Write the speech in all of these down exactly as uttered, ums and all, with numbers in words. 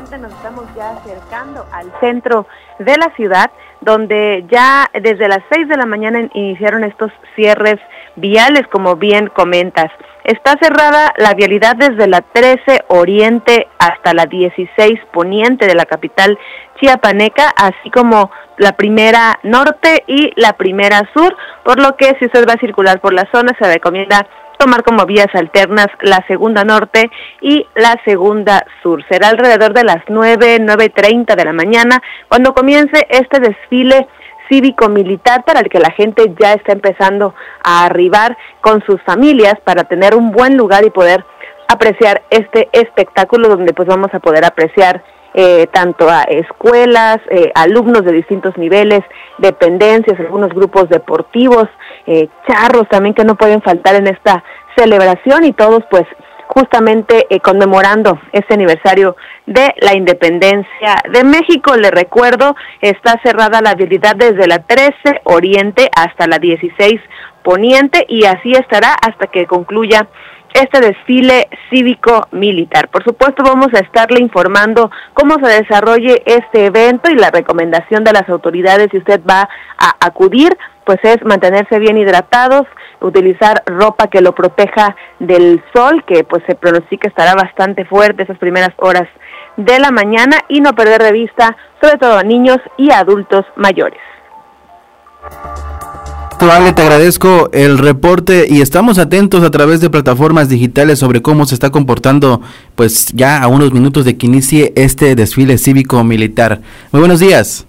justamente nos estamos ya acercando al centro de la ciudad, donde ya desde las seis de la mañana iniciaron estos cierres viales, como bien comentas. Está cerrada la vialidad desde la trece Oriente hasta la dieciséis Poniente de la capital chiapaneca, así como la primera Norte y la primera Sur, por lo que si usted va a circular por la zona se recomienda tomar como vías alternas la segunda Norte y la segunda Sur. Será alrededor de las nueve, nueve treinta de la mañana cuando comience este desfile cívico-militar para el que la gente ya está empezando a arribar con sus familias para tener un buen lugar y poder apreciar este espectáculo donde pues vamos a poder apreciar eh, tanto a escuelas, eh, alumnos de distintos niveles, dependencias, algunos grupos deportivos, eh, charros también que no pueden faltar en esta celebración y todos pues justamente eh, conmemorando este aniversario de la independencia de México. Le recuerdo, está cerrada la vialidad desde la trece Oriente hasta la dieciséis Poniente y así estará hasta que concluya este desfile cívico-militar. Por supuesto, vamos a estarle informando cómo se desarrolle este evento y la recomendación de las autoridades si usted va a acudir, pues es mantenerse bien hidratados, utilizar ropa que lo proteja del sol, que pues se pronostica estará bastante fuerte esas primeras horas de la mañana y no perder de vista sobre todo a niños y adultos mayores. Ale, te agradezco el reporte y estamos atentos a través de plataformas digitales sobre cómo se está comportando, pues ya a unos minutos de que inicie este desfile cívico-militar. Muy buenos días.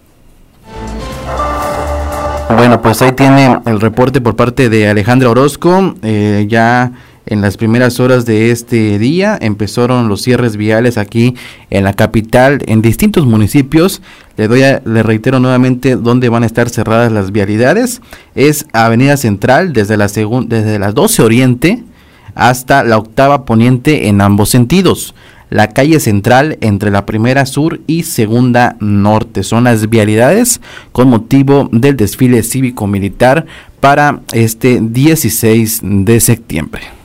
Bueno, pues ahí tiene el reporte por parte de Alejandra Orozco. Eh, ya en las primeras horas de este día empezaron los cierres viales aquí en la capital, en distintos municipios. Le doy a, le reitero nuevamente dónde van a estar cerradas las vialidades. Es Avenida Central desde la segun, desde las doce Oriente hasta la octava Poniente en ambos sentidos. La calle Central entre la primera Sur y segunda Norte son las vialidades con motivo del desfile cívico-militar para este dieciséis de septiembre.